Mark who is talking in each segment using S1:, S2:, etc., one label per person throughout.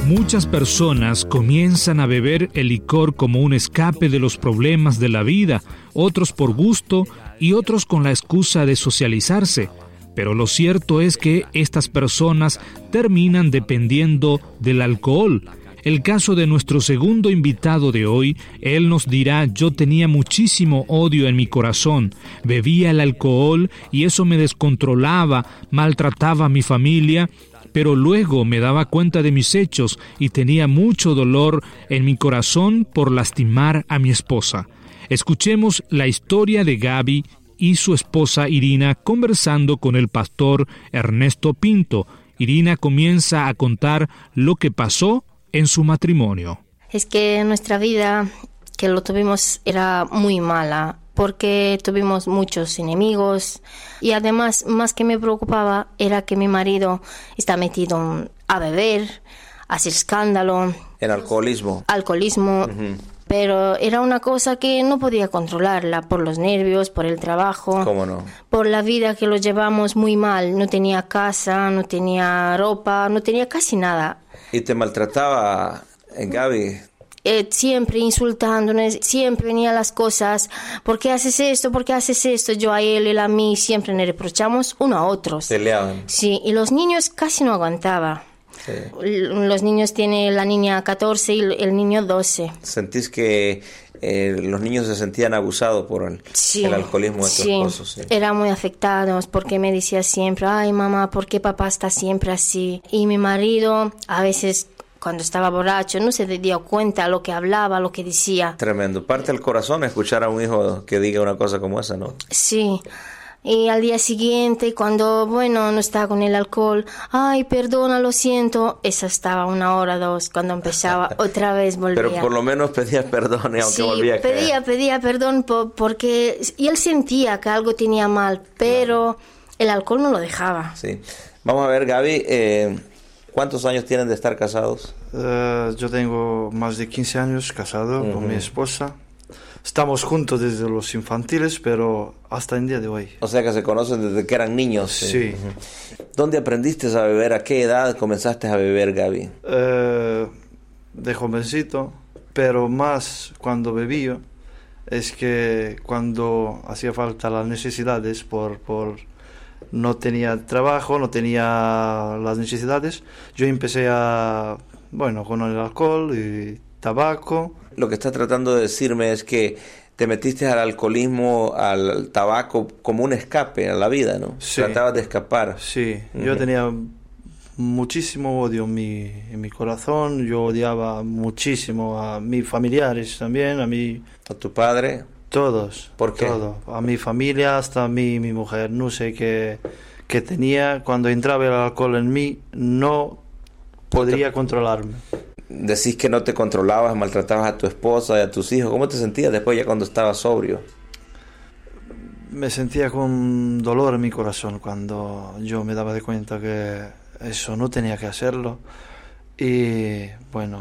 S1: Muchas personas comienzan a beber el licor como un escape de los problemas de la vida, otros por gusto y otros con la excusa de socializarse. Pero lo cierto es que estas personas terminan dependiendo del alcohol. El caso de nuestro segundo invitado de hoy, él nos dirá: yo tenía muchísimo odio en mi corazón, bebía el alcohol y eso me descontrolaba, maltrataba a mi familia, pero luego me daba cuenta de mis hechos y tenía mucho dolor en mi corazón por lastimar a mi esposa. Escuchemos la historia de Gaby y su esposa Irina conversando con el pastor Ernesto Pinto. Irina comienza a contar lo que pasó en su matrimonio.
S2: Es que nuestra vida, que lo tuvimos, era muy mala, porque tuvimos muchos enemigos y además, más que me preocupaba, era que mi marido está metido a beber, a hacer escándalo.
S3: ¿En alcoholismo?
S2: Alcoholismo. Uh-huh. Pero era una cosa que no podía controlarla por los nervios, por el trabajo.
S3: ¿Cómo no?
S2: Por la vida que lo llevamos muy mal. No tenía casa, no tenía ropa, no tenía casi nada.
S3: ¿Y te maltrataba, Gaby?
S2: Siempre insultándonos, siempre venía las cosas. ¿Por qué haces esto? ¿Por qué haces esto? Yo a él a mí, siempre nos reprochamos uno a otros.
S3: Peleaban.
S2: Sí, y los niños casi no aguantaba. Sí. Los niños tienen la niña 14 y el niño 12.
S3: ¿Sentís que los niños se sentían abusados por el alcoholismo de tu esposo? Sí,
S2: eran muy afectados porque me decía siempre: ay mamá, ¿por qué papá está siempre así? Y mi marido a veces, cuando estaba borracho, no se dio cuenta lo que hablaba, lo que decía.
S3: Tremendo. Parte el corazón escuchar a un hijo que diga una cosa como esa, ¿no?
S2: Sí. Y al día siguiente, cuando, no estaba con el alcohol, ay, perdona, lo siento, esa estaba 1 hora, 2, cuando empezaba, otra vez volvía.
S3: Pero por lo menos pedías perdón, y aunque volvía a caer.
S2: pedía perdón porque y él sentía que algo tenía mal, pero el alcohol no lo dejaba.
S3: Sí. Vamos a ver, Gaby, ¿cuántos años tienen de estar casados?
S4: Yo tengo más de 15 años casado con mi esposa. Estamos juntos desde los infantiles, pero hasta el día de hoy.
S3: O sea que se conocen desde que eran niños.
S4: Sí.
S3: ¿Dónde aprendiste a beber? ¿A qué edad comenzaste a beber, Gaby?
S4: De jovencito, pero más cuando bebía. Es que cuando hacía falta las necesidades, por no tenía trabajo, no tenía las necesidades, yo empecé con el alcohol y tabaco.
S3: Lo que estás tratando de decirme es que te metiste al alcoholismo, al tabaco, como un escape a la vida, ¿no?
S4: Sí.
S3: Tratabas de escapar.
S4: Sí, yo tenía muchísimo odio en mi corazón. Yo odiaba muchísimo a mis familiares también,
S3: ¿A tu padre?
S4: Todos.
S3: ¿Por qué?
S4: Todo. A mi familia, hasta a mi mujer. No sé qué tenía. Cuando entraba el alcohol en mí, no podría controlarme.
S3: Decís que no te controlabas, maltratabas a tu esposa y a tus hijos. ¿Cómo te sentías después ya cuando estabas sobrio?
S4: Me sentía con dolor en mi corazón cuando yo me daba de cuenta que eso no tenía que hacerlo. Y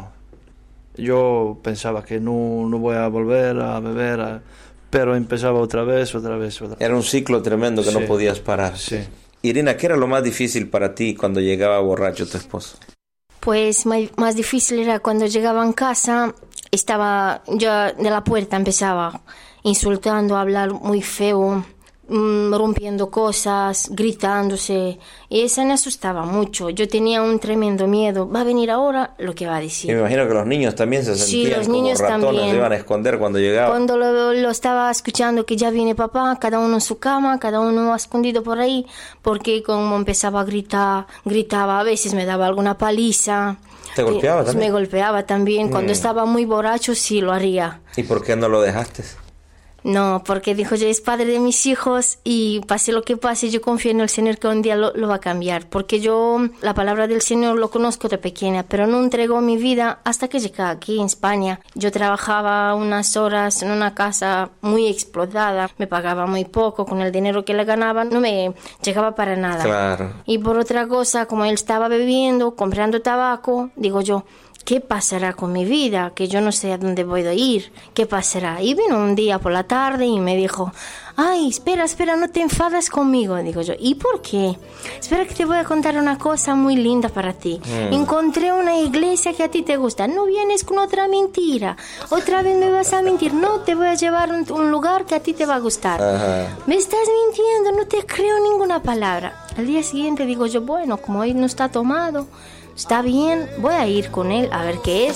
S4: yo pensaba que no voy a volver a beber, pero empezaba otra vez.
S3: Era un ciclo tremendo que no podías parar.
S4: Sí.
S3: Irina, ¿qué era lo más difícil para ti cuando llegaba borracho tu esposo?
S2: Pues más difícil era cuando llegaba en casa, estaba yo de la puerta, empezaba insultando, a hablar muy feo, rompiendo cosas, gritándose, y eso me asustaba mucho. Yo tenía un tremendo miedo: va a venir ahora lo que va a decir.
S3: Y me imagino que los niños también se sentían como ratones, también. Se iban a esconder cuando llegaba.
S2: Cuando lo estaba escuchando que ya viene papá, cada uno en su cama, cada uno escondido por ahí, porque como empezaba a gritaba, a veces me daba alguna paliza.
S3: ¿Te golpeaba también?
S2: Me golpeaba también. Cuando estaba muy borracho sí lo haría.
S3: ¿Y por qué no lo dejaste?
S2: No, porque dijo: yo es padre de mis hijos y pase lo que pase, yo confío en el Señor que un día lo va a cambiar. Porque yo la palabra del Señor lo conozco de pequeña, pero no entregó mi vida hasta que llegué aquí en España. Yo trabajaba unas horas en una casa muy explotada, me pagaba muy poco, con el dinero que le ganaba no me llegaba para nada.
S3: Claro.
S2: Y por otra cosa, como él estaba bebiendo, comprando tabaco, digo yo, ¿qué pasará con mi vida? Que yo no sé a dónde voy a ir. ¿Qué pasará? Y vino un día por la tarde y me dijo, ay, espera, no te enfadas conmigo. Digo yo, ¿y por qué? Espera que te voy a contar una cosa muy linda para ti. Encontré una iglesia que a ti te gusta. No vienes con otra mentira. Otra vez me vas a mentir. No, te voy a llevar a un lugar que a ti te va a gustar. Ajá. Me estás mintiendo, no te creo ninguna palabra. Al día siguiente digo yo, bueno, como hoy no está tomado, está bien, voy a ir con él a ver qué es.